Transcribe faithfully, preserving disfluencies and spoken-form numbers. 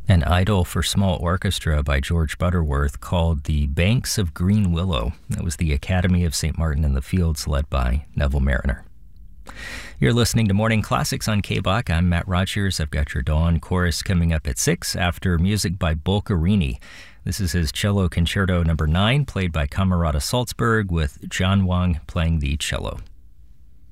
An Idyll for Small Orchestra by George Butterworth called The Banks of Green Willow. That was the Academy of Saint Martin in the Fields led by Neville Mariner. You're listening to Morning Classics on K B O C. I'm Matt Rogers. I've got your Dawn Chorus coming up at six after music by Boccherini. This is his Cello Concerto number nine, played by Camerata Salzburg with John Wang playing the cello.